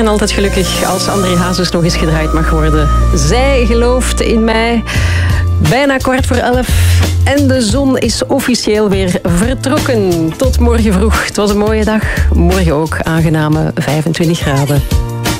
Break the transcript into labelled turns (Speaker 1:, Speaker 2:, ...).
Speaker 1: en altijd gelukkig als André Hazes nog eens gedraaid mag worden. Zij gelooft in mij. Bijna 11:15 en de zon is officieel weer vertrokken. Tot morgen vroeg. Het was een mooie dag. Morgen ook aangename 25 graden.